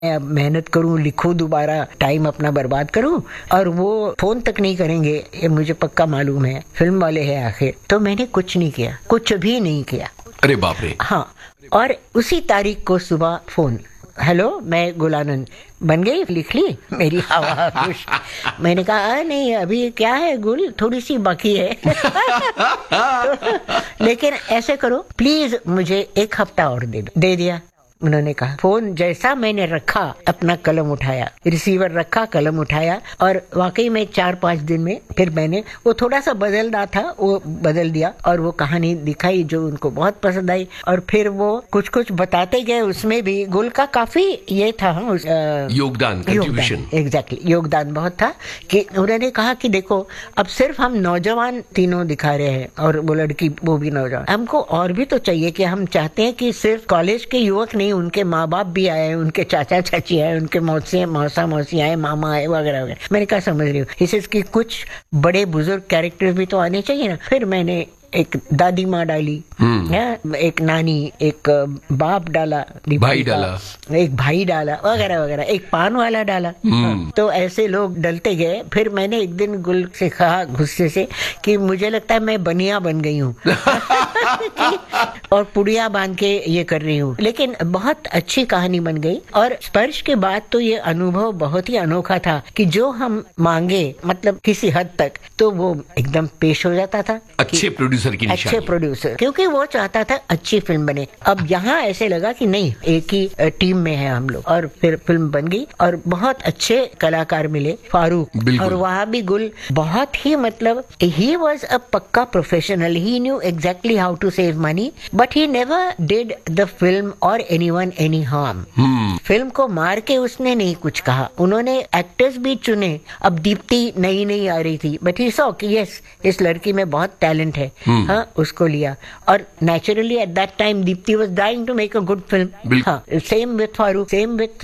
मैं अब मेहनत करूं, लिखूं, दोबारा टाइम अपना बर्बाद करूं, और वो फोन तक नहीं करेंगे, ये मुझे पक्का मालूम है, फिल्म वाले हैं आखिर। तो मैंने कुछ नहीं किया, कुछ भी नहीं किया। अरे बाप रे। हाँ, और उसी तारीख को सुबह फोन, हेलो मैं गुलानंद, बन गई, लिख ली मेरी हवा खुश। मैंने कहा नहीं अभी क्या है गुल, थोड़ी सी बाकी है। लेकिन ऐसे करो प्लीज, मुझे 1 हफ्ता और दे दो। दे दिया उन्होंने कहा। फोन जैसा मैंने रखा, अपना कलम उठाया, रिसीवर रखा, कलम उठाया, और वाकई में 4-5 दिन में फिर मैंने वो थोड़ा सा बदलना था, वो बदल दिया, और वो कहानी दिखाई जो उनको बहुत पसंद आई। और फिर वो कुछ कुछ बताते गए, उसमें भी गुल का काफी ये था, योगदान, कंट्रीब्यूशन। एग्जैक्टली, योगदान बहुत था। कि उन्होंने कहा कि देखो अब सिर्फ हम नौजवान तीनों दिखा रहे हैं, और वो लड़की वो भी नौजवान, हमको और भी तो चाहिए, कि हम चाहते हैं कि सिर्फ कॉलेज के युवक नहीं, उनके माँ बाप भी आए, उनके चाचा चाची आए, उनके मौसी आए, मामा आए, वगैरह वगैरह। मैंने कहा समझ रही हूँ, इसकी कुछ बड़े बुजुर्ग कैरेक्टर भी तो आने चाहिए ना। फिर मैंने एक दादी माँ डाली, एक नानी, एक बाप डाला, भाई डाला, एक भाई डाला, वगैरह वगैरह, एक पान वाला डाला। तो ऐसे लोग डलते गए। फिर मैंने एक दिन गुल से कहा गुस्से से कि मुझे लगता है मैं बनिया बन गई हूँ और पुड़िया बांध के ये कर रही हूँ। लेकिन बहुत अच्छी कहानी बन गई। और स्पर्श के बाद तो ये अनुभव बहुत ही अनोखा था कि जो हम मांगे, मतलब किसी हद तक, तो वो एकदम पेश हो जाता था। अच्छे प्रोड्यूसर की निशानी। अच्छे प्रोड्यूसर, क्योंकि वो चाहता था अच्छी फिल्म बने। अब यहाँ ऐसे लगा कि नहीं, एक ही टीम में है हम लोग, और फिर फिल्म बन गई और बहुत अच्छे कलाकार मिले, फारूक, और वहाँ भी गुल बहुत ही, मतलब ही वॉज अ पक्का professional, he knew exactly how to save money, but he never did the film और एनीवन एनी हार्म। फिल्म को मार के उसने नहीं कुछ कहा। उन्होंने एक्टर्स भी चुने। अब दीप्ति नई आ रही थी, बट ही सॉ कि यस, इस लड़की में बहुत टैलेंट है, हाँ, उसको लिया। और naturally at that time Deepti was dying to make a good film. हाँ, same with Farooq, same with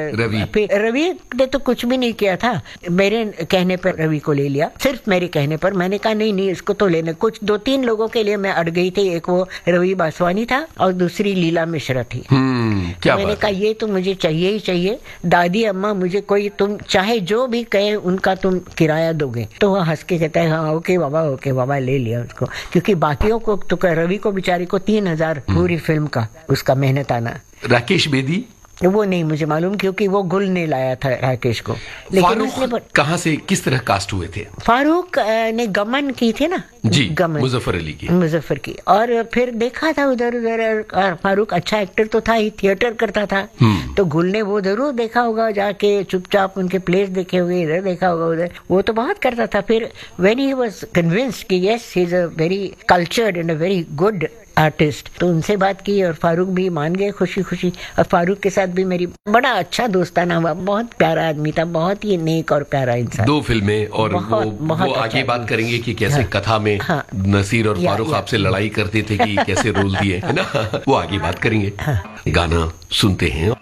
Ravi ने तो कुछ भी नहीं किया था। मेरे कहने पर रवि को ले लिया, सिर्फ मेरे कहने पर। मैंने कहा नहीं इसको तो लेना। कुछ 2-3 लोगों के लिए मैं अड़ गई थी। एक वो रवि बासवानी था और दूसरी लीला मिश्रा थी। क्या मैंने कहा ये तो मुझे चाहिए ही चाहिए। दादी अम्मा, मुझे कोई, तुम चाहे जो भी कहे उनका तुम किराया दोगे? तो वह हंस के कहता है हाँ ओके बाबा, ले लिया उसको। क्योंकि बाकियों को तो, रवि को बेचारी को 3,000 पूरी फिल्म का उसका मेहनत आना। राकेश बेदी वो नहीं मुझे मालूम, क्योंकि वो गुल ने लाया था राकेश को। लेकिन फारूक कहाँ से, किस तरह कास्ट हुए थे? फारूक ने गमन की थी ना जी, गमन, मुजफ्फर की। और फिर देखा था उधर फारूक अच्छा एक्टर तो था ही, थिएटर करता था। तो गुल ने वो जरूर देखा होगा, जाके चुपचाप उनके प्लेस देखे होंगे, इधर देखा होगा, उधर, वो तो बहुत करता था। फिर व्हेन ही वाज कन्विंस्ड कि yes he is a very cultured and a very good artist, तो उनसे बात की और फारूक भी मान गए खुशी खुशी। और फारूक के साथ भी मेरी बड़ा अच्छा दोस्ताना हुआ। बहुत प्यारा आदमी था, बहुत ही नेक और प्यारा इंसान। 2 फिल्में और वो आगे बात करेंगे कि कैसे कथा में नसीर और फारूक आपसे लड़ाई करते थे कि कैसे रोल दिए, है ना, वो आगे बात करेंगे। गाना सुनते हैं